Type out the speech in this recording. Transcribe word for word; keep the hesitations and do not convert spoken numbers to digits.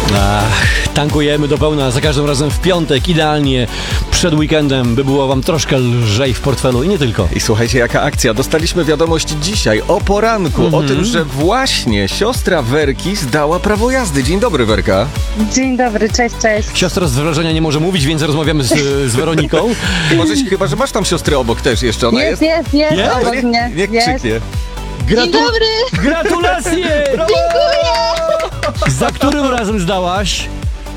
Ach, tankujemy do pełna za każdym razem w piątek, idealnie przed weekendem, by było wam troszkę lżej w portfelu i nie tylko. I słuchajcie, jaka akcja. Dostaliśmy wiadomość dzisiaj o poranku Mhm. o tym, że właśnie siostra Werki zdała prawo jazdy. Dzień dobry, Werka. Dzień dobry, cześć, cześć. Siostra z wrażenia nie może mówić, więc rozmawiamy z, z Weroniką. Możesz, chyba, że masz tam siostrę obok też jeszcze. Ona Jest, jest. jest, jest, Jest? obok Niech, mnie. niech Jest. krzyknie. Gratu- Dzień dobry. Gratulacje! Dziękuję. Za którym razem zdałaś?